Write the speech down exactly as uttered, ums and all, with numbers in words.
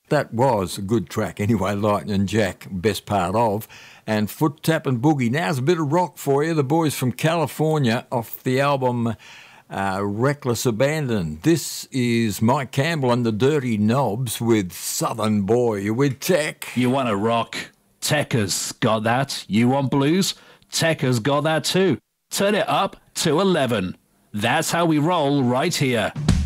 That was a good track anyway, Lightning Jack, best part of. And Foot Tap and Boogie. Now's a bit of rock for you. The boys from California off the album uh, Reckless Abandon. This is Mike Campbell and the Dirty Knobs with Southern Boy. You're with Tech. You want to rock? Tech has got that. You want blues? Tech has got that too. Turn it up to eleven. That's how we roll right here.